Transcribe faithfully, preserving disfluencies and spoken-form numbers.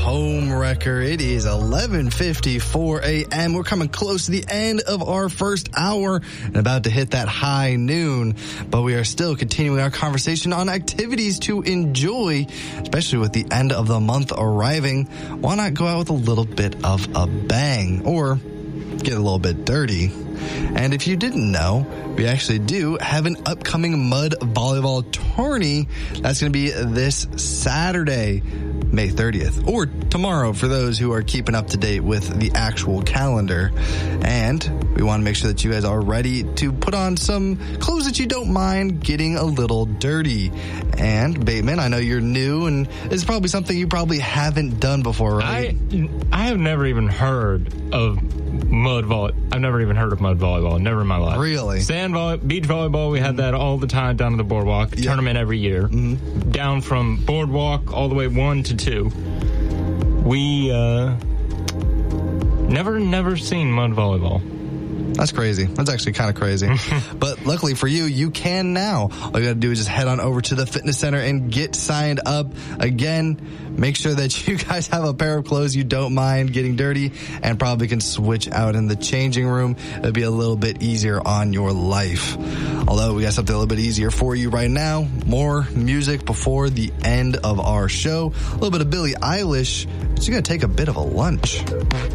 home wrecker. It is eleven fifty-four a.m. We're coming close to the end of our first hour and about to hit that high noon. But we are still continuing our conversation on activities to enjoy, especially with the end of the month arriving. Why not go out with a little bit of a bang or get a little bit dirty? And if you didn't know, we actually do have an upcoming mud volleyball tourney. That's going to be this Saturday, May thirtieth, or tomorrow for those who are keeping up to date with the actual calendar. And we want to make sure that you guys are ready to put on some clothes that you don't mind getting a little dirty. And Bateman, I know you're new, and it's probably something you probably haven't done before, right? I, I have never even heard of mud volley. I've never even heard of mud volleyball. Never in my life. Really? Sand volley, beach volleyball, we had that all the time down at the boardwalk. Yep. Tournament every year. Mm-hmm. Down from boardwalk all the way one to two. We, uh, never, never seen mud volleyball. That's crazy. That's actually kind of crazy. But luckily for you, you can now. All you got to do is just head on over to the fitness center and get signed up. Again, make sure that you guys have a pair of clothes you don't mind getting dirty and probably can switch out in the changing room. It'll be a little bit easier on your life. Although we got something a little bit easier for you right now. More music before the end of our show. A little bit of Billie Eilish. She's going to take a bit of a lunch.